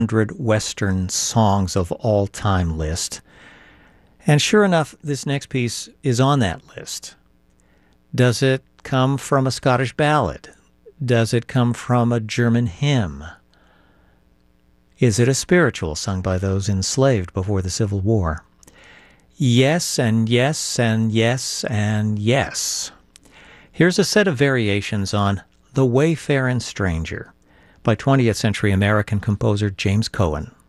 100 Western songs of all time list. And sure enough, this next piece is on that list. Does it come from a Scottish ballad? Does it come from a German hymn? Is it a spiritual sung by those enslaved before the Civil War? Yes, and yes, and yes, and yes. Here's a set of variations on The Wayfarin' Stranger by 20th century American composer James Cohen.